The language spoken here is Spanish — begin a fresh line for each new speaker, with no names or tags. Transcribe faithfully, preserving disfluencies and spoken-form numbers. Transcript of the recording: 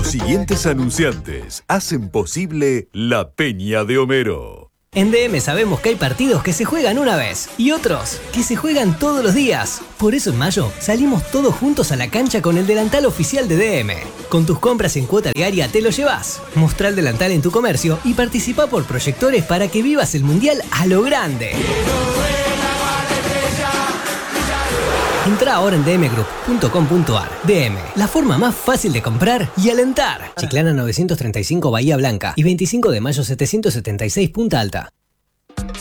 Los siguientes anunciantes hacen posible la Peña de Homero.
En D M sabemos que hay partidos que se juegan una vez y otros que se juegan todos los días. Por eso en mayo salimos todos juntos a la cancha con el delantal oficial de D M. Con tus compras en cuota diaria te lo llevas. Mostrá el delantal en tu comercio y participa por proyectores para que vivas el mundial a lo grande. Entrá ahora en d m group punto com punto a r. D M, la forma más fácil de comprar y alentar. Chiclana novecientos treinta y cinco Bahía Blanca y veinticinco de mayo setecientos setenta y seis Punta Alta.